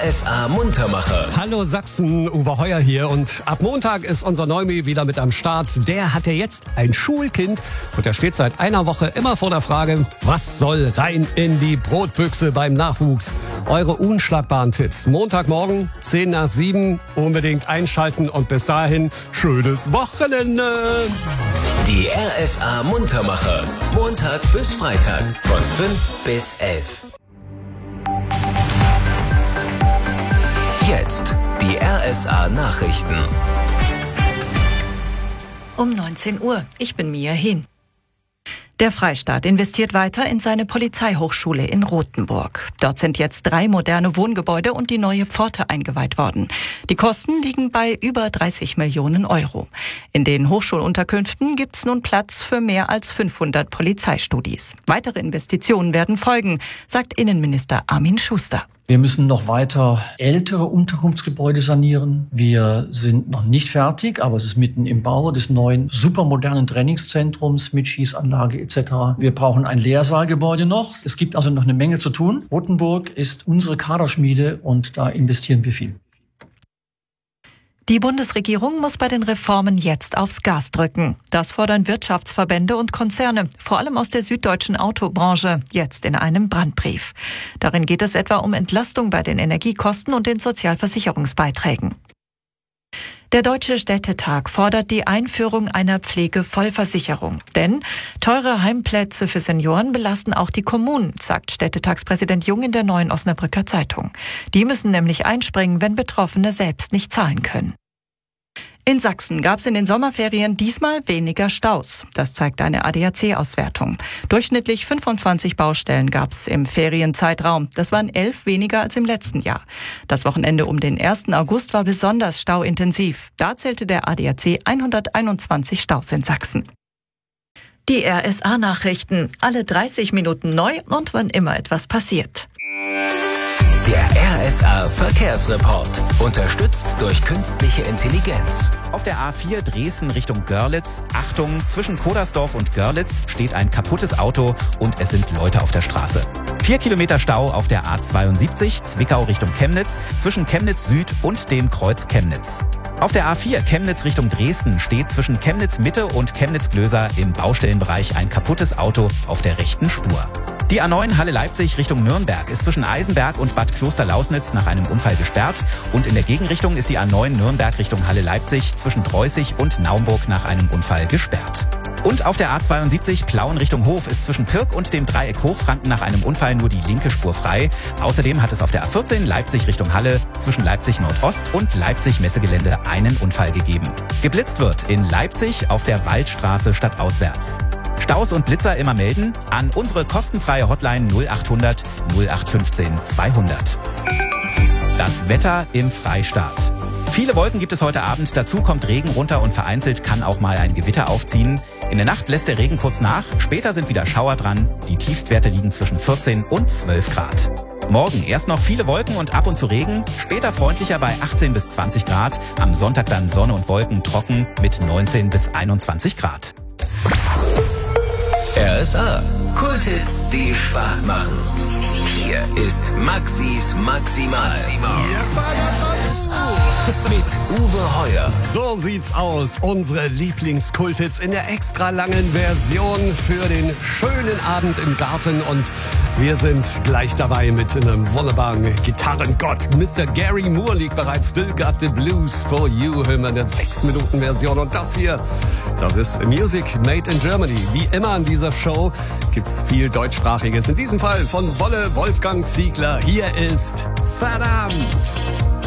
RSA Muntermacher. Hallo Sachsen, Uwe Heuer hier und ab Montag ist unser Neumi wieder mit am Start. Der hat ja jetzt ein Schulkind und der steht seit einer Woche immer vor der Frage, was soll rein in die Brotbüchse beim Nachwuchs? Eure unschlagbaren Tipps. Montagmorgen, 6:10, unbedingt einschalten und bis dahin schönes Wochenende. Die RSA Muntermacher. Montag bis Freitag von 5 bis 11. Jetzt die RSA Nachrichten. Um 19 Uhr. Ich bin Mia Hin. Der Freistaat investiert weiter in seine Polizeihochschule in Rothenburg. Dort sind jetzt 3 moderne Wohngebäude und die neue Pforte eingeweiht worden. Die Kosten liegen bei über 30 Millionen Euro. In den Hochschulunterkünften gibt es nun Platz für mehr als 500 Polizeistudis. Weitere Investitionen werden folgen, sagt Innenminister Armin Schuster. Wir müssen noch weiter ältere Unterkunftsgebäude sanieren. Wir sind noch nicht fertig, aber es ist mitten im Bau des neuen supermodernen Trainingszentrums mit Schießanlage etc. Wir brauchen ein Lehrsaalgebäude noch. Es gibt also noch eine Menge zu tun. Rothenburg ist unsere Kaderschmiede und da investieren wir viel. Die Bundesregierung muss bei den Reformen jetzt aufs Gas drücken. Das fordern Wirtschaftsverbände und Konzerne, vor allem aus der süddeutschen Autobranche, jetzt in einem Brandbrief. Darin geht es etwa um Entlastung bei den Energiekosten und den Sozialversicherungsbeiträgen. Der Deutsche Städtetag fordert die Einführung einer Pflegevollversicherung. Denn teure Heimplätze für Senioren belasten auch die Kommunen, sagt Städtetagspräsident Jung in der Neuen Osnabrücker Zeitung. Die müssen nämlich einspringen, wenn Betroffene selbst nicht zahlen können. In Sachsen gab es in den Sommerferien diesmal weniger Staus. Das zeigt eine ADAC-Auswertung. Durchschnittlich 25 Baustellen gab es im Ferienzeitraum. Das waren 11 weniger als im letzten Jahr. Das Wochenende um den 1. August war besonders stauintensiv. Da zählte der ADAC 121 Staus in Sachsen. Die RSA-Nachrichten. Alle 30 Minuten neu und wann immer etwas passiert. Der RSA Verkehrsreport. Unterstützt durch künstliche Intelligenz. Auf der A4 Dresden Richtung Görlitz. Achtung, zwischen Kodersdorf und Görlitz steht ein kaputtes Auto und es sind Leute auf der Straße. 4 Kilometer Stau auf der A72 Zwickau Richtung Chemnitz zwischen Chemnitz Süd und dem Kreuz Chemnitz. Auf der A4 Chemnitz Richtung Dresden steht zwischen Chemnitz Mitte und Chemnitz Glöser im Baustellenbereich ein kaputtes Auto auf der rechten Spur. Die A9 Halle Leipzig Richtung Nürnberg ist zwischen Eisenberg und Bad Klosterlausnitz nach einem Unfall gesperrt und in der Gegenrichtung ist die A9 Nürnberg Richtung Halle Leipzig zwischen Dreußig und Naumburg nach einem Unfall gesperrt. Und auf der A72 Plauen Richtung Hof ist zwischen Pirk und dem Dreieck Hochfranken nach einem Unfall nur die linke Spur frei. Außerdem hat es auf der A14 Leipzig Richtung Halle zwischen Leipzig Nordost und Leipzig Messegelände einen Unfall gegeben. Geblitzt wird in Leipzig auf der Waldstraße stadtauswärts. Staus und Blitzer immer melden an unsere kostenfreie Hotline 0800 0815 200. Das Wetter im Freistaat. Viele Wolken gibt es heute Abend, dazu kommt Regen runter und vereinzelt kann auch mal ein Gewitter aufziehen. In der Nacht lässt der Regen kurz nach, später sind wieder Schauer dran. Die Tiefstwerte liegen zwischen 14 und 12 Grad. Morgen erst noch viele Wolken und ab und zu Regen, später freundlicher bei 18 bis 20 Grad. Am Sonntag dann Sonne und Wolken trocken mit 19 bis 21 Grad. RSA. Kulthits, die Spaß machen. Hier ist Maxis Maximal. Mit Uwe Heuer. So sieht's aus. Unsere Lieblingskulthits in der extra langen Version für den schönen Abend im Garten. Und wir sind gleich dabei mit einem wunderbaren Gitarrengott. Mr. Gary Moore liegt bereits. Still Got the Blues for You. Hören wir in der 6-Minuten-Version. Und das hier, das ist Music Made in Germany. Wie immer an dieser Show gibt's viel Deutschsprachiges. In diesem Fall von Wolle Wolfgang Ziegler. Hier ist Verdammt.